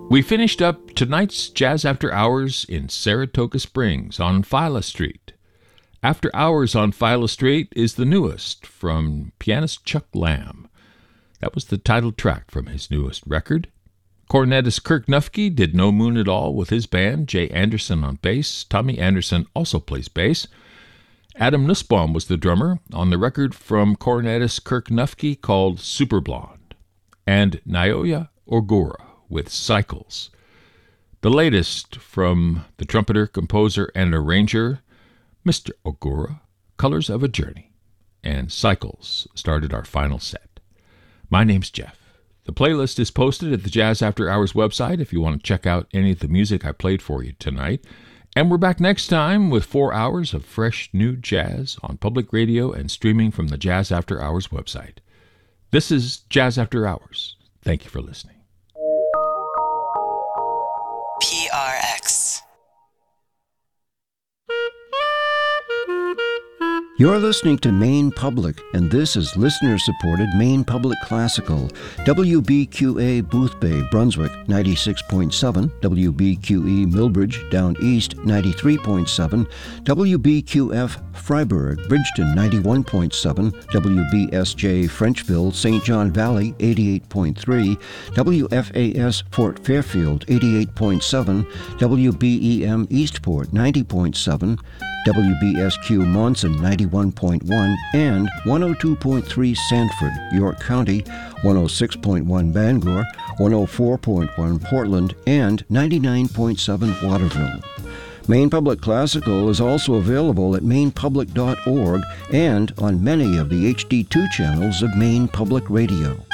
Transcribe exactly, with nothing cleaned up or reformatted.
We finished up tonight's Jazz After Hours in Saratoga Springs on Phyla Street. After Hours on Phyla Street is the newest from pianist Chuck Lamb. That was the title track from his newest record. Cornetist Kirk Nufke did No Moon at All with his band, Jay Anderson on bass. Tommy Anderson also plays bass. Adam Nussbaum was the drummer on the record from cornetist Kirk Nufke called Super Blonde. And Naoya Ogura with Cycles. The latest from the trumpeter, composer, and arranger, Mister Ogura, Colors of a Journey. And Cycles started our final set. My name's Jeff. The playlist is posted at the Jazz After Hours website if you want to check out any of the music I played for you tonight. And we're back next time with four hours of fresh new jazz on public radio and streaming from the Jazz After Hours website. This is Jazz After Hours. Thank you for listening. P R X. You're listening to Maine Public, and this is listener-supported Maine Public Classical. W B Q A Boothbay, Brunswick, ninety-six point seven. W B Q E Millbridge, Down East, ninety-three point seven. W B Q F Freiburg, Bridgeton, ninety-one point seven. W B S J Frenchville, Saint John Valley, eighty-eight point three. W F A S Fort Fairfield, eighty-eight point seven. W B E M Eastport, ninety point seven. W B S Q Monson, ninety-one point one, and one oh two point three Sanford, York County, one oh six point one Bangor, one oh four point one Portland, and ninety-nine point seven Waterville. Maine Public Classical is also available at maine public dot org and on many of the H D two channels of Maine Public Radio.